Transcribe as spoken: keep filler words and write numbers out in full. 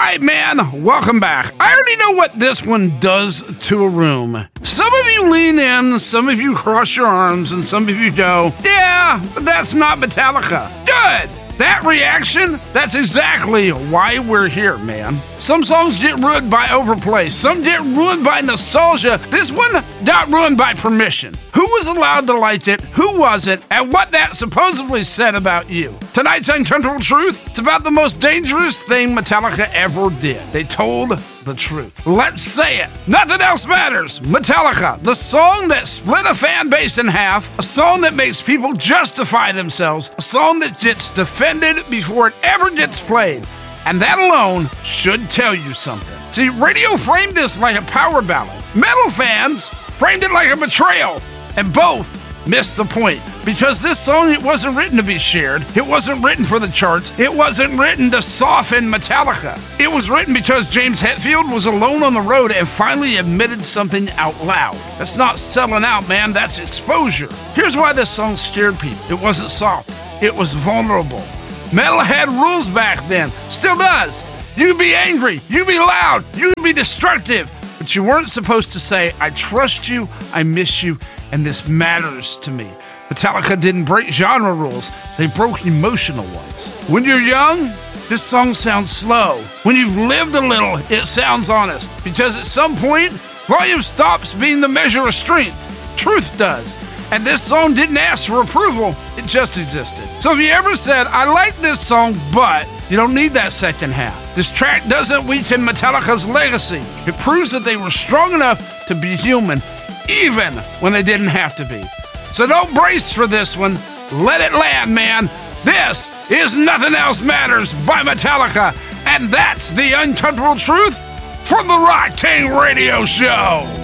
right, man, welcome back. I already know what this one does to a room. Some of you lean in, some of you cross your arms, and some of you go, yeah, but that's not Metallica. Good! That reaction, that's exactly why we're here, man. Some songs get ruined by overplay. Some get ruined by nostalgia. This one got ruined by permission. Who was allowed to like it? Who wasn't? And what that supposedly said about you. Tonight's Uncomfortable Truth, it's about the most dangerous thing Metallica ever did. They told the truth. Let's say it. Nothing else matters. Metallica, the song that split a fan base in half, a song that makes people justify themselves, a song that gets defended before it ever gets played. And that alone should tell you something. See, radio framed this like a power ballad. Metal fans framed it like a betrayal. And both missed the point. Because this song, it wasn't written to be shared. It wasn't written for the charts. It wasn't written to soften Metallica. It was written because James Hetfield was alone on the road and finally admitted something out loud. That's not selling out, man. That's exposure. Here's why this song scared people. It wasn't soft. It was vulnerable. Metal had rules back then. Still does. You can be angry. You can be loud. You can be destructive. But you weren't supposed to say, I trust you, I miss you, and this matters to me. Metallica didn't break genre rules. They broke emotional ones. When you're young, this song sounds slow. When you've lived a little, it sounds honest. Because at some point, volume stops being the measure of strength. Truth does. And this song didn't ask for approval. It just existed. So if you ever said, I like this song, but you don't need that second half. This track doesn't weaken Metallica's legacy. It proves that they were strong enough to be human, even when they didn't have to be. So don't brace for this one. Let it land, man. This is Nothing Else Matters by Metallica. And that's the Uncomfortable Truth from the Rock King Radio Show.